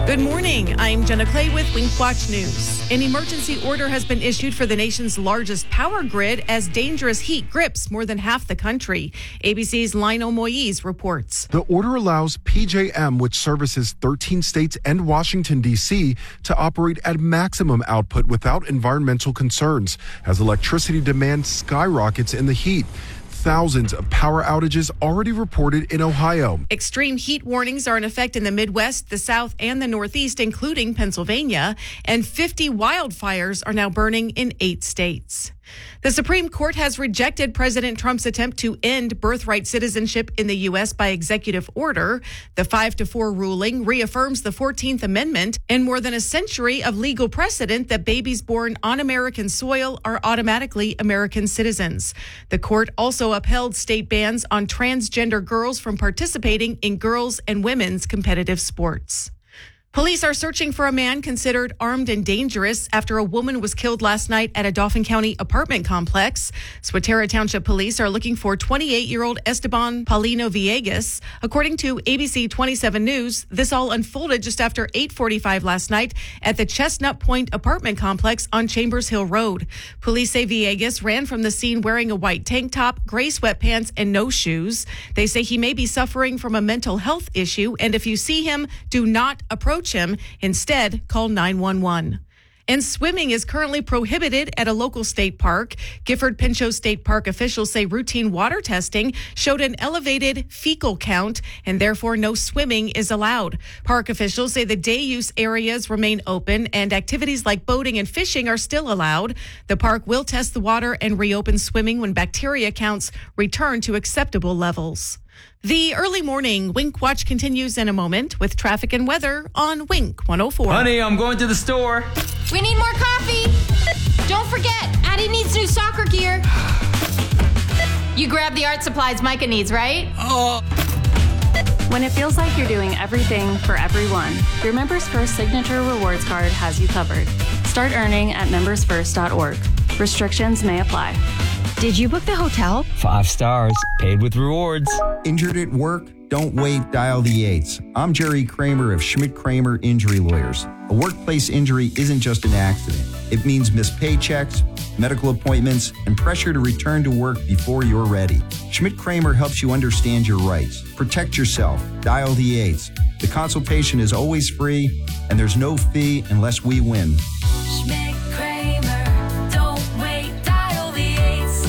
Good morning. I'm Jenna Clay with Wink Watch News. An emergency order has been issued for the nation's largest power grid as dangerous heat grips more than half the country. ABC's Lionel Moise reports. The order allows PJM, which services 13 states and Washington, D.C., to operate at maximum output without environmental concerns as electricity demand skyrockets in the heat. Thousands of power outages already reported in Ohio. Extreme heat warnings are in effect in the Midwest, the South, and the Northeast, including Pennsylvania, and 50 wildfires are now burning in 8 states. The Supreme Court has rejected President Trump's attempt to end birthright citizenship in the U.S. by executive order. The 5-4 ruling reaffirms the 14th Amendment and more than a century of legal precedent that babies born on American soil are automatically American citizens. The court also upheld state bans on transgender girls from participating in girls' and women's competitive sports. Police are searching for a man considered armed and dangerous after a woman was killed last night at a Dauphin County apartment complex. Swatara Township Police are looking for 28-year-old Esteban Paulino Villegas. According to ABC 27 News, this all unfolded just after 8:45 last night at the Chestnut Point apartment complex on Chambers Hill Road. Police say Villegas ran from the scene wearing a white tank top, gray sweatpants, and no shoes. They say he may be suffering from a mental health issue, and if you see him, do not approach him. Instead, call 911. And swimming is currently prohibited at a local state park. Gifford Pinchot State Park officials say routine water testing showed an elevated fecal count, and therefore no swimming is allowed. Park officials say the day use areas remain open and activities like boating and fishing are still allowed. The park will test the water and reopen swimming when bacteria counts return to acceptable levels. The early morning Wink Watch continues in a moment with traffic and weather on Wink 104. Honey, I'm going to the store. We need more coffee. Don't forget, Addie needs new soccer gear. You grabbed the art supplies Micah needs, right? When it feels like you're doing everything for everyone, your Members First Signature Rewards Card has you covered. Start earning at membersfirst.org. Restrictions may apply. Did you book the hotel? 5 stars, paid with rewards. Injured at work? Don't wait, dial the 8s. I'm Jerry Kramer of Schmidt Kramer Injury Lawyers. A workplace injury isn't just an accident. It means missed paychecks, medical appointments, and pressure to return to work before you're ready. Schmidt Kramer helps you understand your rights. Protect yourself. Dial the 8s. The consultation is always free, and there's no fee unless we win. Schmidt Kramer. Don't wait, dial the 8s.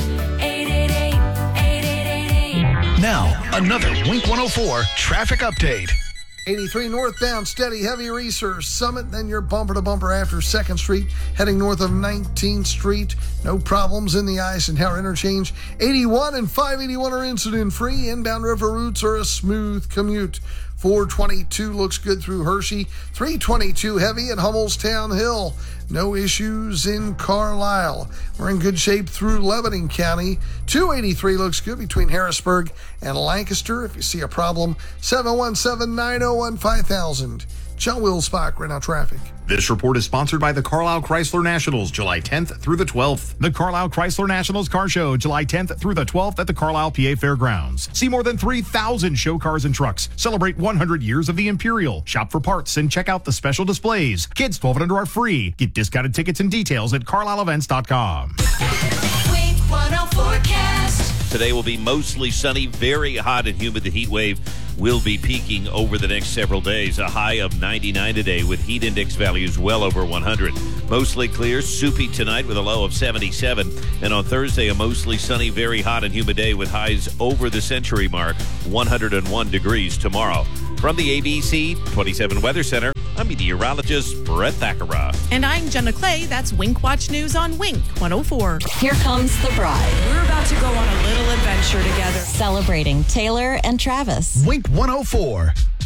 888-8888. Now, another Wink 104 traffic update. 83 northbound, steady, heavy Research Summit. Then you're bumper to bumper after 2nd Street, heading north of 19th Street. No problems in the Eisenhower interchange. 81 and 581 are incident-free. Inbound river routes are a smooth commute. 422 looks good through Hershey. 322 heavy at Hummelstown Hill. No issues in Carlisle. We're in good shape through Lebanon County. 283 looks good between Harrisburg and Lancaster. If you see a problem, 717-901-5000. John Wilsbach, right now traffic. This report is sponsored by the Carlisle Chrysler Nationals, July 10th through the 12th. The Carlisle Chrysler Nationals Car Show, July 10th through the 12th at the Carlisle, PA Fairgrounds. See more than 3,000 show cars and trucks. Celebrate 100 years of the Imperial. Shop for parts and check out the special displays. Kids 12 and under are free. Get discounted tickets and details at carlisleevents.com. Wink 104 forecast. Today will be mostly sunny, very hot and humid. The heat wave will be peaking over the next several days. A high of 99 today with heat index values well over 100. Mostly clear, soupy tonight with a low of 77. And on Thursday, a mostly sunny, very hot and humid day with highs over the century mark, 101 degrees tomorrow. From the ABC 27 Weather Center, I'm meteorologist Brett Thakara. And I'm Jenna Clay. That's Wink Watch News on Wink 104. Here comes the bride. We're about to go on a little adventure together. Celebrating Taylor and Travis. Wink 104.